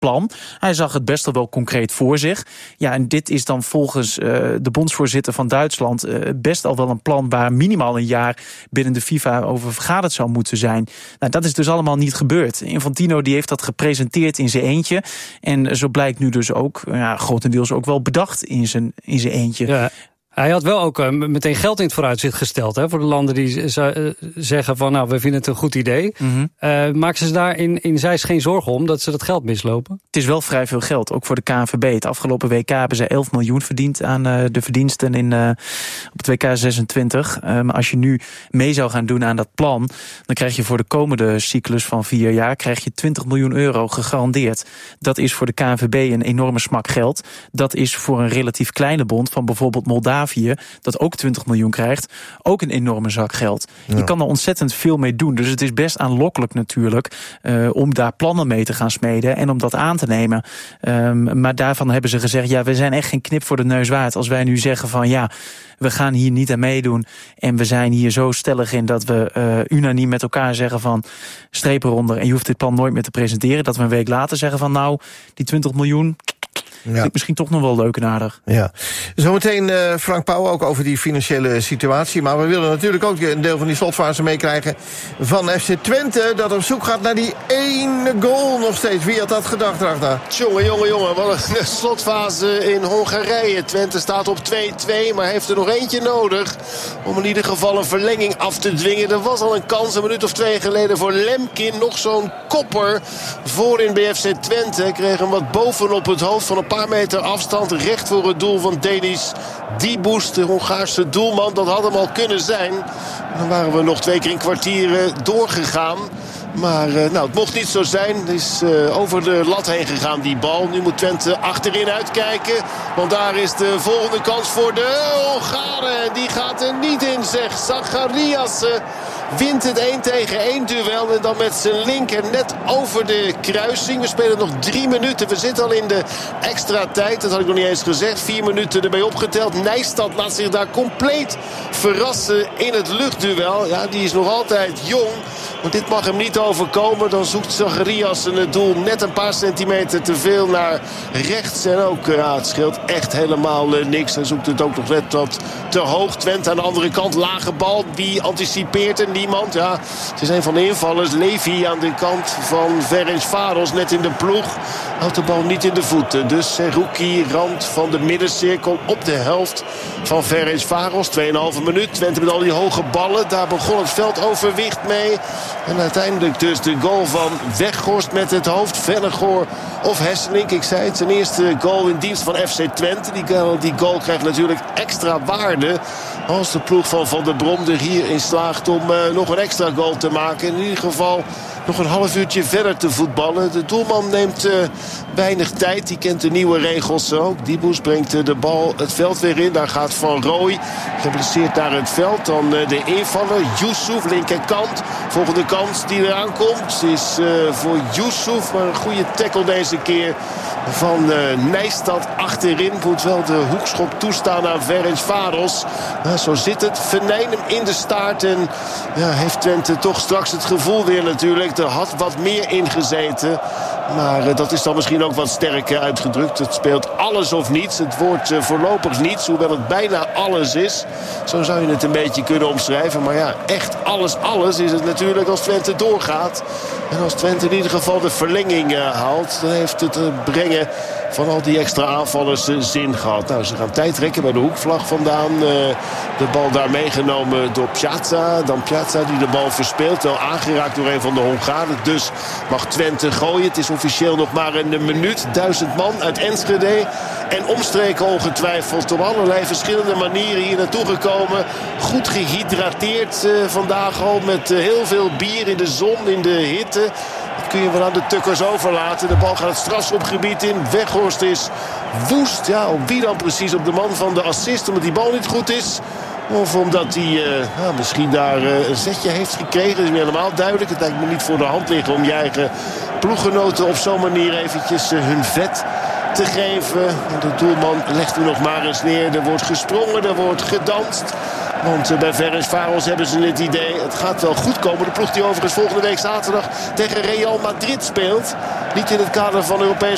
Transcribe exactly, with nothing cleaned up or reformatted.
plan. Hij zag het best wel concreet voor zich. Ja, en dit is dan volgens uh, de bondsvoorzitter van Duitsland uh, best al wel een plan waar minimaal een jaar binnen de FIFA over vergaderd zou moeten zijn. Nou, dat is dus allemaal niet gebeurd. Infantino die heeft dat gepresenteerd in zijn eentje. En zo blijkt nu dus ook, ja, grotendeels ook wel bedacht in zijn, in zijn eentje. Ja. Hij had wel ook uh, meteen geld in het vooruitzicht gesteld, hè, voor de landen die z- uh, zeggen van nou, we vinden het een goed idee. Mm-hmm. Uh, maken ze daar in, in Zeist geen zorgen om dat ze dat geld mislopen? Het is wel vrij veel geld, ook voor de K N V B. Het afgelopen W K hebben ze elf miljoen verdiend aan uh, de verdiensten in, uh, op het W K zesentwintig. Uh, maar als je nu mee zou gaan doen aan dat plan, dan krijg je voor de komende cyclus van vier jaar krijg je twintig miljoen euro gegarandeerd. Dat is voor de K N V B een enorme smak geld. Dat is voor een relatief kleine bond van bijvoorbeeld Moldavië, dat ook twintig miljoen krijgt, ook een enorme zak geld. Ja. Je kan er ontzettend veel mee doen. Dus het is best aanlokkelijk natuurlijk uh, om daar plannen mee te gaan smeden en om dat aan te nemen. Um, maar daarvan hebben ze gezegd, ja, we zijn echt geen knip voor de neus waard. Als wij nu zeggen van ja, we gaan hier niet aan meedoen en we zijn hier zo stellig in dat we uh, unaniem met elkaar zeggen van streep eronder en je hoeft dit plan nooit meer te presenteren, dat we een week later zeggen van nou, die twintig miljoen... Ja. Misschien toch nog wel leuk en aardig. Ja. Zometeen uh, Frank Pauw ook over die financiële situatie. Maar we willen natuurlijk ook een deel van die slotfase meekrijgen van F C Twente, dat op zoek gaat naar die ene goal nog steeds. Wie had dat gedacht, Ragnar? Jongen, jongen, jongen. Wat een slotfase in Hongarije. Twente staat op twee-twee, maar heeft er nog eentje nodig om in ieder geval een verlenging af te dwingen. Er was al een kans een minuut of twee geleden voor Lemkin. Nog zo'n kopper voorin bij F C Twente. Kreeg hem wat bovenop het hoofd van een paar meter afstand, recht voor het doel van Denis Diboes, de Hongaarse doelman. Dat had hem al kunnen zijn. Dan waren we nog twee keer een kwartier doorgegaan. Maar uh, nou, het mocht niet zo zijn. Het is uh, over de lat heen gegaan, die bal. Nu moet Twente achterin uitkijken. Want daar is de volgende kans voor de Hongaren. Die gaat er niet in, zeg. Zacharias uh, wint het één tegen één duel. En dan met zijn linker net over de kruising. We spelen nog drie minuten. We zitten al in de extra tijd. Dat had ik nog niet eens gezegd. Vier minuten erbij opgeteld. Nijstad laat zich daar compleet verrassen in het luchtduel. Ja, die is nog altijd jong. Maar dit mag hem niet overkomen. Dan zoekt Zacharias het doel net een paar centimeter te veel naar rechts. En ook, ja, het scheelt echt helemaal uh, niks. Hij zoekt het ook nog net wat te hoog. Twente aan de andere kant, lage bal. Wie anticipeert er? Niemand. Ja, het is een van de invallers. Levy aan de kant van Ferencváros, net in de ploeg. Houdt de bal niet in de voeten. Dus Seruki, rand van de middencirkel op de helft van Ferencváros. tweeënhalve minuut. Twente met al die hoge ballen. Daar begon het veldoverwicht mee. En uiteindelijk dus de goal van Weghorst met het hoofd. Vennegoor of Hesselink. Ik zei het, zijn eerste goal in dienst van F C Twente. Die goal, die goal krijgt natuurlijk extra waarde als de ploeg van Van der Brom er hierin slaagt om uh, nog een extra goal te maken. In ieder geval nog een half uurtje verder te voetballen. De doelman neemt uh, weinig tijd. Die kent de nieuwe regels ook. Diboes brengt uh, de bal het veld weer in. Daar gaat Van Rooij geblesseerd naar het veld. Dan uh, de invaller. Yusuf, linkerkant. Volgende kans die eraan komt is uh, voor Yusuf. Maar een goede tackle deze keer van uh, Nijstad achterin. Moet wel de hoekschop toestaan aan Ferencváros. Nou, zo zit het. Venijn hem in de staart. En ja, heeft Twente toch straks het gevoel weer natuurlijk. Er had wat meer ingezeten. Maar uh, dat is dan misschien ook wat sterker uitgedrukt. Het speelt alles of niets. Het wordt uh, voorlopig niets, hoewel het bijna alles is. Zo zou je het een beetje kunnen omschrijven. Maar ja, echt alles, alles is het natuurlijk als Twente doorgaat. En als Twente in ieder geval de verlenging uh, haalt, dan heeft het uh, brengen van al die extra aanvallers uh, zin gehad. Nou, ze gaan tijd trekken bij de hoekvlag vandaan. Uh, de bal daar meegenomen door Piazza. Dan Piazza die de bal verspeelt. Wel aangeraakt door een van de Hongaren. Dus mag Twente gooien. Het is officieel nog maar een minuut. Duizend man uit Enschede. En omstreken ongetwijfeld op allerlei verschillende manieren hier naartoe gekomen. Goed gehydrateerd uh, vandaag al. Met uh, heel veel bier in de zon, in de hitte. Dat kun je wel aan de tukkers overlaten. De bal gaat het strafschopgebied in. Weghorst is woest. Ja, op wie dan precies? Op de man van de assist, omdat die bal niet goed is. Of omdat hij uh, nou, misschien daar uh, een zetje heeft gekregen. Dat is niet helemaal duidelijk. Het lijkt me niet voor de hand liggen om je eigen ploeggenoten op zo'n manier eventjes uh, hun vet te geven. De doelman legt er nog maar eens neer. Er wordt gesprongen, er wordt gedanst. Want uh, bij Ferencváros hebben ze het idee, het gaat wel goed komen. De ploeg die overigens volgende week zaterdag tegen Real Madrid speelt. Niet in het kader van Europees